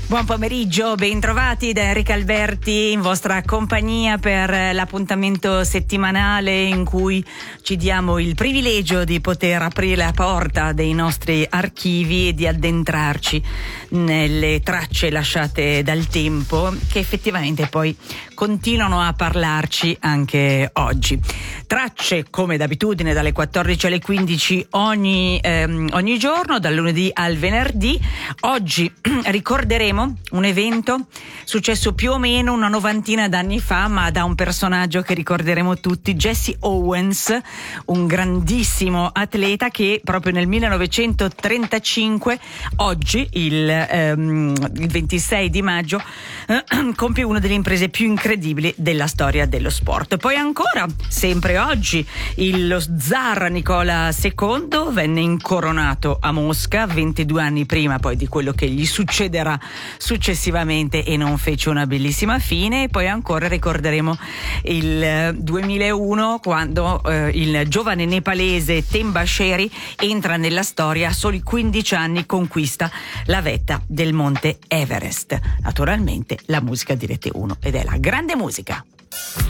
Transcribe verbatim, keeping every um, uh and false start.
Buon pomeriggio, bentrovati da Enrica Alberti in vostra compagnia per l'appuntamento settimanale in cui ci diamo il privilegio di poter aprire la porta dei nostri archivi e di addentrarci nelle tracce lasciate dal tempo che effettivamente poi continuano a parlarci anche oggi. Tracce come d'abitudine dalle quattordici alle quindici ogni, ehm, ogni giorno, dal lunedì al venerdì. Oggi ricorderemo un evento successo più o meno una novantina d'anni fa, ma da un personaggio che ricorderemo tutti, Jesse Owens, un grandissimo atleta che proprio nel millenovecentotrentacinque, oggi il, ehm, il ventisei di maggio, eh, compie una delle imprese più incredibili della storia dello sport. Poi ancora, sempre oggi, il, lo zar Nicola secondo venne incoronato a Mosca ventidue anni prima poi di quello che gli succederà successivamente, e non fece una bellissima fine. E poi ancora ricorderemo il duemilauno, quando eh, il giovane nepalese Temba Sheri entra nella storia, a soli quindici anni conquista la vetta del monte Everest. Naturalmente la musica di Rete uno, ed è la grande musica.